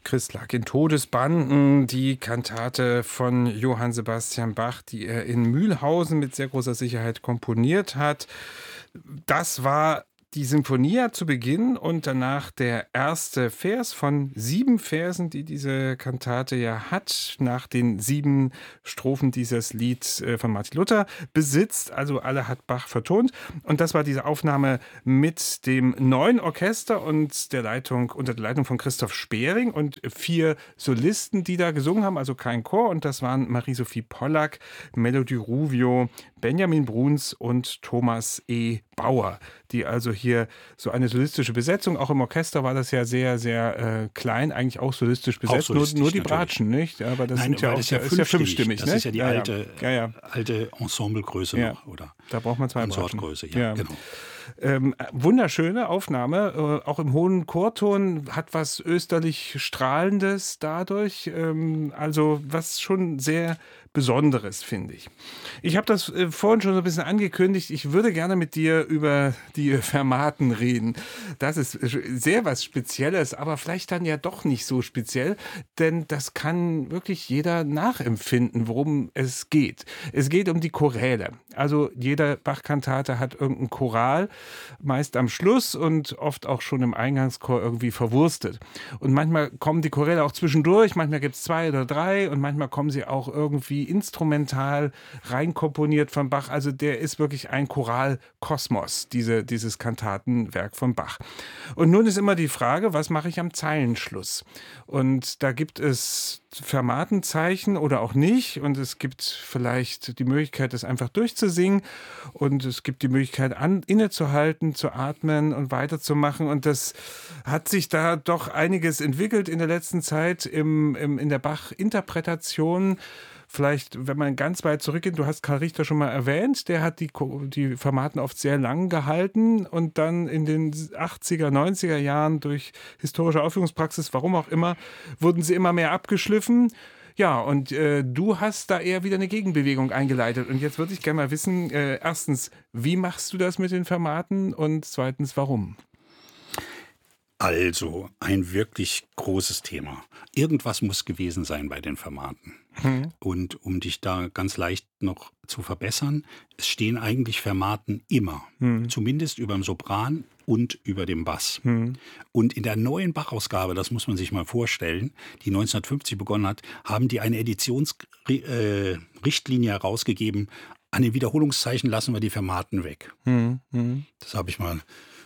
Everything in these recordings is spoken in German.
Christ lag in Todesbanden, die Kantate von Johann Sebastian Bach, die er in Mülhausen mit sehr großer Sicherheit komponiert hat. Das war die Sinfonia zu Beginn und danach der erste Vers von 7 Versen, die diese Kantate ja hat, nach den 7 Strophen dieses Lieds von Martin Luther besitzt. Also alle hat Bach vertont. Und das war diese Aufnahme mit dem neuen Orchester und unter der Leitung von Christoph Spering und 4 Solisten, die da gesungen haben, also kein Chor. Und das waren Marie-Sophie Pollack, Melody Ruvio, Benjamin Bruns und Thomas E. Bauer, die also hier so eine solistische Besetzung, auch im Orchester war das ja sehr, sehr klein, eigentlich auch solistisch besetzt, auch solistisch, nur die natürlich. Bratschen, nicht? Aber das Nein, sind ja auch, das ist ja fünfstimmig. Das ne? ist ja die alte Ensemblegröße Ja. noch, oder? Da braucht man 2 Bratschen. Konsortgröße, ja, genau. Wunderschöne Aufnahme, auch im hohen Chorton, hat was österlich Strahlendes dadurch, also was schon sehr Besonderes, finde ich. Ich habe das vorhin schon so ein bisschen angekündigt, ich würde gerne mit dir über die Fermaten reden. Das ist sehr was Spezielles, aber vielleicht dann ja doch nicht so speziell, denn das kann wirklich jeder nachempfinden, worum es geht. Es geht um die Choräle. Also jede Bach-Kantate hat irgendein Choral, meist am Schluss und oft auch schon im Eingangschor irgendwie verwurstet. Und manchmal kommen die Choräle auch zwischendurch, manchmal gibt es 2 oder 3 und manchmal kommen sie auch irgendwie instrumental reinkomponiert von Bach. Also der ist wirklich ein Choralkosmos, dieses Kantatenwerk von Bach. Und nun ist immer die Frage, was mache ich am Zeilenschluss? Und da gibt es Fermatenzeichen oder auch nicht. Und es gibt vielleicht die Möglichkeit, das einfach durchzusingen. Und es gibt die Möglichkeit, innezuhalten, zu atmen und weiterzumachen. Und das hat sich da doch einiges entwickelt in der letzten Zeit in der Bach-Interpretation. Vielleicht, wenn man ganz weit zurückgeht, du hast Karl Richter schon mal erwähnt, der hat die Fermaten oft sehr lang gehalten und dann in den 80er, 90er Jahren durch historische Aufführungspraxis, warum auch immer, wurden sie immer mehr abgeschliffen. Ja, und du hast da eher wieder eine Gegenbewegung eingeleitet. Und jetzt würde ich gerne mal wissen, erstens, wie machst du das mit den Fermaten und zweitens, warum? Also, ein wirklich großes Thema. Irgendwas muss gewesen sein bei den Fermaten. Und um dich da ganz leicht noch zu verbessern, es stehen eigentlich Fermaten immer. Zumindest über dem Sopran und über dem Bass. Und in der neuen Bach-Ausgabe, das muss man sich mal vorstellen, die 1950 begonnen hat, haben die eine Editionsrichtlinie herausgegeben, an den Wiederholungszeichen lassen wir die Fermaten weg. Das habe ich mal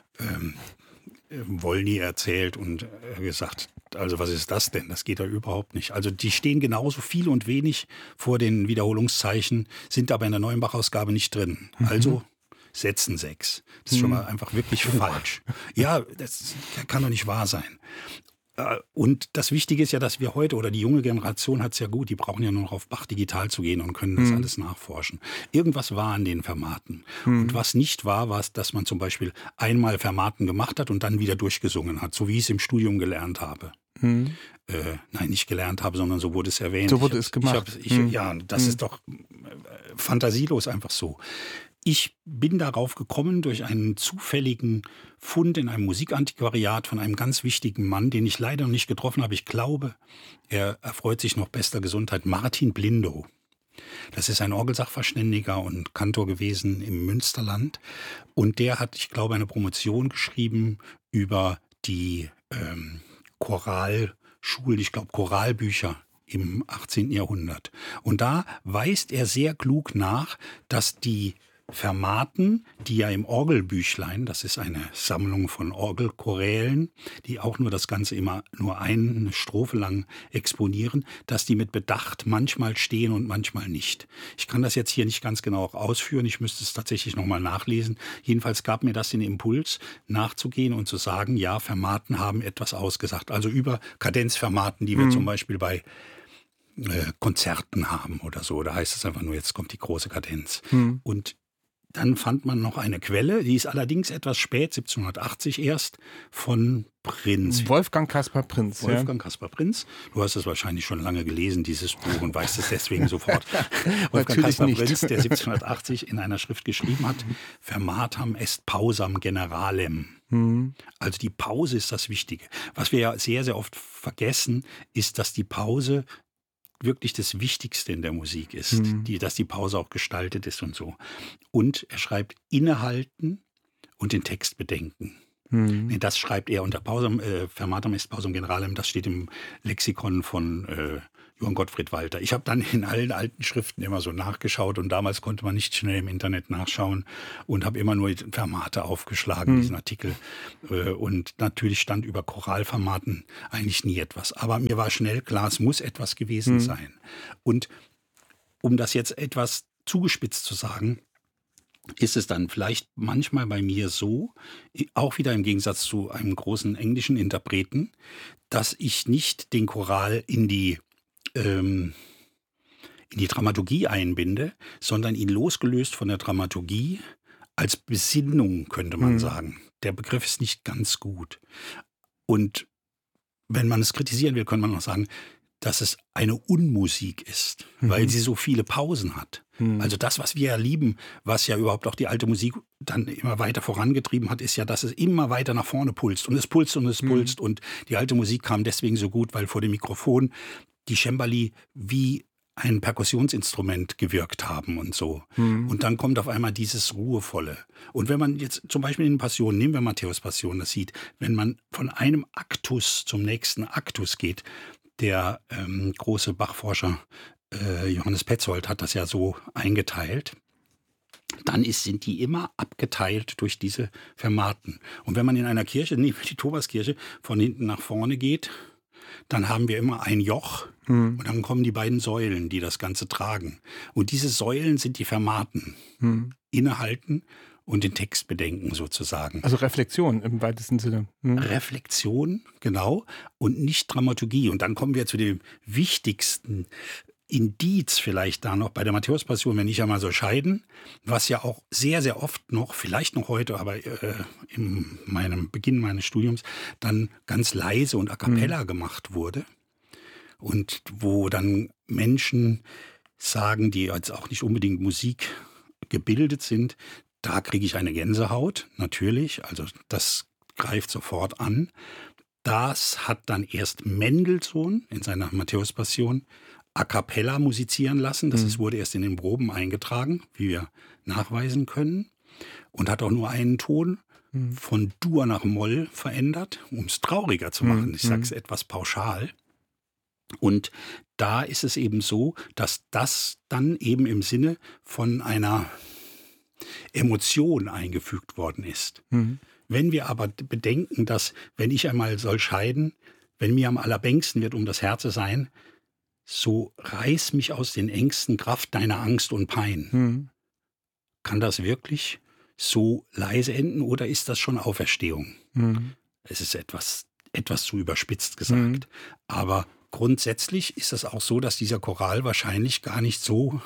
Wolny erzählt und gesagt, also was ist das denn? Das geht da überhaupt nicht. Also die stehen genauso viel und wenig vor den Wiederholungszeichen, sind aber in der neuen Bach-Ausgabe nicht drin. Also setzen 6. Das ist schon mal einfach wirklich falsch. Ja, das kann doch nicht wahr sein. Und das Wichtige ist ja, dass wir heute, oder die junge Generation hat es ja gut, die brauchen ja nur noch auf Bach digital zu gehen und können das alles nachforschen. Irgendwas war an den Fermaten. Und was nicht war, war, dass man zum Beispiel einmal Fermaten gemacht hat und dann wieder durchgesungen hat, so wie ich es im Studium gelernt habe. Nein, nicht gelernt habe, sondern so wurde es erwähnt. So wurde es gemacht. Ja, das ist doch fantasielos einfach so. Ich bin darauf gekommen durch einen zufälligen Fund in einem Musikantiquariat von einem ganz wichtigen Mann, den ich leider noch nicht getroffen habe. Ich glaube, er erfreut sich noch bester Gesundheit. Martin Blindow. Das ist ein Orgelsachverständiger und Kantor gewesen im Münsterland. Und der hat, ich glaube, eine Promotion geschrieben über die Choralschulen, ich glaube Choralbücher im 18. Jahrhundert. Und da weist er sehr klug nach, dass die Fermaten, die ja im Orgelbüchlein, das ist eine Sammlung von Orgelchorälen, die auch nur das Ganze immer nur eine Strophe lang exponieren, dass die mit Bedacht manchmal stehen und manchmal nicht. Ich kann das jetzt hier nicht ganz genau ausführen, ich müsste es tatsächlich nochmal nachlesen. Jedenfalls gab mir das den Impuls, nachzugehen und zu sagen, ja, Fermaten haben etwas ausgesagt. Also über Kadenzfermaten, die wir zum Beispiel bei Konzerten haben oder so. Da heißt es einfach nur, jetzt kommt die große Kadenz. Und Dann fand man noch eine Quelle, die ist allerdings etwas spät, 1780 erst, von Prinz. Wolfgang Caspar Prinz. Wolfgang Caspar Prinz. Du hast es wahrscheinlich schon lange gelesen, dieses Buch, und weißt es deswegen sofort. Wolfgang Caspar Prinz, der 1780 in einer Schrift geschrieben hat, Fermatam est pausam generalem. Also die Pause ist das Wichtige. Was wir ja sehr, sehr oft vergessen, ist, dass die Pause wirklich das Wichtigste in der Musik ist, dass die Pause auch gestaltet ist und so. Und er schreibt innehalten und den Text bedenken. Nee, das schreibt er unter Pausam, Fermatam est pausam generalem, das steht im Lexikon von Johann Gottfried Walther. Ich habe dann in allen alten Schriften immer so nachgeschaut, und damals konnte man nicht schnell im Internet nachschauen, und habe immer nur Fermate aufgeschlagen, diesen Artikel. Und natürlich stand über Choralfermaten eigentlich nie etwas. Aber mir war schnell klar, es muss etwas gewesen sein. Und um das jetzt etwas zugespitzt zu sagen, ist es dann vielleicht manchmal bei mir so, auch wieder im Gegensatz zu einem großen englischen Interpreten, dass ich nicht den Choral in die Dramaturgie einbinde, sondern ihn losgelöst von der Dramaturgie als Besinnung, könnte man sagen. Der Begriff ist nicht ganz gut. Und wenn man es kritisieren will, könnte man auch sagen, dass es eine Unmusik ist, weil sie so viele Pausen hat. Also das, was wir ja lieben, was ja überhaupt auch die alte Musik dann immer weiter vorangetrieben hat, ist ja, dass es immer weiter nach vorne pulst. Und es pulst und es pulst. Und die alte Musik kam deswegen so gut, weil vor dem Mikrofon die Cembali wie ein Perkussionsinstrument gewirkt haben und so. Und dann kommt auf einmal dieses Ruhevolle. Und wenn man jetzt zum Beispiel in den Passionen, nehmen wir Matthäus Passion, das sieht, wenn man von einem Aktus zum nächsten Aktus geht, der große Bachforscher Johannes Petzold hat das ja so eingeteilt, dann sind die immer abgeteilt durch diese Fermaten. Und wenn man in einer Kirche, nehmen wir die Thomaskirche, von hinten nach vorne geht, dann haben wir immer ein Joch und dann kommen die beiden Säulen, die das Ganze tragen. Und diese Säulen sind die Fermaten. Innehalten und den Text bedenken sozusagen. Also Reflexion im weitesten Sinne. Reflexion, genau, und nicht Dramaturgie. Und dann kommen wir zu dem wichtigsten Indiz vielleicht da noch bei der Matthäus-Passion, wenn ich einmal so scheiden, was ja auch sehr, sehr oft noch, vielleicht noch heute, aber in meinem Beginn meines Studiums, dann ganz leise und a cappella gemacht wurde. Und wo dann Menschen sagen, die jetzt auch nicht unbedingt Musik gebildet sind, da kriege ich eine Gänsehaut, natürlich, also das greift sofort an. Das hat dann erst Mendelssohn in seiner Matthäus-Passion a cappella musizieren lassen. Das wurde erst in den Proben eingetragen, wie wir nachweisen können. Und hat auch nur einen Ton von Dur nach Moll verändert, um es trauriger zu machen. Ich sage es etwas pauschal. Und da ist es eben so, dass das dann eben im Sinne von einer Emotion eingefügt worden ist. Wenn wir aber bedenken, dass, wenn ich einmal soll scheiden, wenn mir am allerbängsten wird um das Herze sein, so reiß mich aus den Ängsten Kraft deiner Angst und Pein. Kann das wirklich so leise enden oder ist das schon Auferstehung? Es ist etwas zu überspitzt gesagt. Aber grundsätzlich ist es auch so, dass dieser Choral wahrscheinlich gar nicht so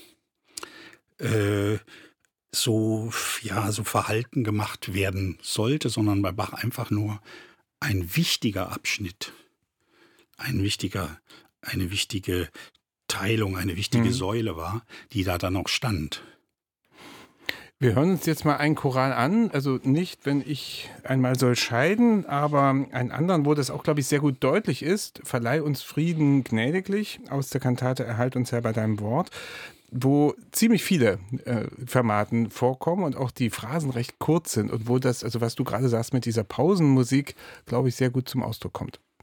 verhalten gemacht werden sollte, sondern bei Bach einfach nur ein wichtiger Abschnitt, eine wichtige Teilung, eine wichtige Säule war, die da dann noch stand. Wir hören uns jetzt mal einen Choral an, also nicht, wenn ich einmal soll scheiden, aber einen anderen, wo das auch, glaube ich, sehr gut deutlich ist, Verleih uns Frieden gnädiglich, aus der Kantate Erhalt uns Herr bei deinem Wort, wo ziemlich viele Fermaten vorkommen und auch die Phrasen recht kurz sind und wo das, also was du gerade sagst mit dieser Pausenmusik, glaube ich, sehr gut zum Ausdruck kommt.